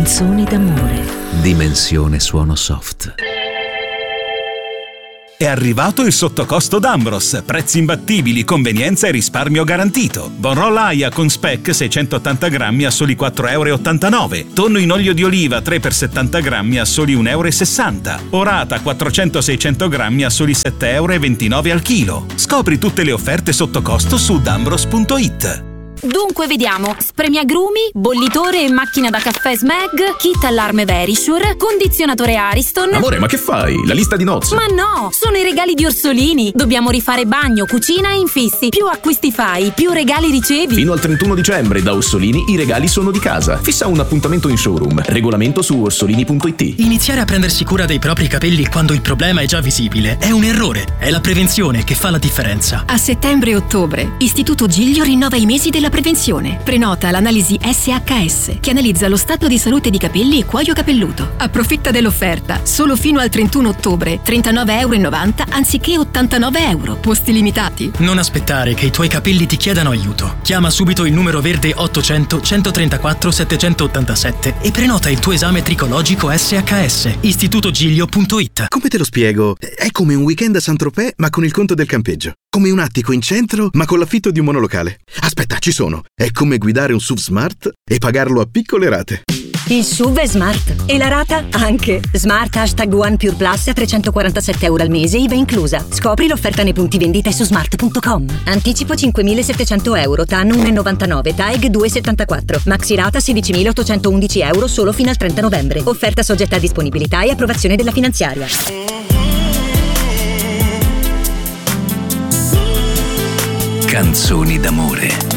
Canzoni d'amore. Dimensione suono soft. È arrivato il sottocosto d'Ambros, prezzi imbattibili, convenienza e risparmio garantito. Bonroll Aia con speck 680 grammi a soli 4,89 €. Tonno in olio di oliva 3 per 70 grammi a soli 1,60 €. Orata 400-600 grammi a soli 7,29 € al chilo. Scopri tutte le offerte sottocosto su dambros.it. Dunque vediamo: spremiagrumi, bollitore e macchina da caffè Smeg, kit allarme Verisure, condizionatore Ariston. Amore, ma che fai? La lista di nozze? Ma no, sono i regali di Orsolini. Dobbiamo rifare bagno, cucina e infissi. Più acquisti fai, più regali ricevi. Fino al 31 dicembre da Orsolini i regali sono di casa. Fissa un appuntamento in showroom. Regolamento su orsolini.it. Iniziare a prendersi cura dei propri capelli quando il problema è già visibile è un errore. È la prevenzione che fa la differenza. A settembre e ottobre, Istituto Giglio rinnova i mesi della prevenzione. Prenota l'analisi SHS, che analizza lo stato di salute di capelli e cuoio capelluto. Approfitta dell'offerta. Solo fino al 31 ottobre, 39,90 € anziché 89 €. Posti limitati. Non aspettare che i tuoi capelli ti chiedano aiuto. Chiama subito il numero verde 800 134 787 e prenota il tuo esame tricologico SHS. istitutogiglio.it. Come te lo spiego? È come un weekend a Saint-Tropez ma con il conto del campeggio. Come un attico in centro ma con l'affitto di un monolocale. Aspetta, ci sono. È come guidare un SUV smart e pagarlo a piccole rate. Il SUV è smart e la rata anche. Smart #One Pure Plus a 347 € al mese, IVA inclusa. Scopri l'offerta nei punti vendita su smart.com. Anticipo 5.700 €, TAN 1,99, TAEG 2,74. Maxi rata 16.811 € solo fino al 30 novembre. Offerta soggetta a disponibilità e approvazione della finanziaria. Canzoni d'amore.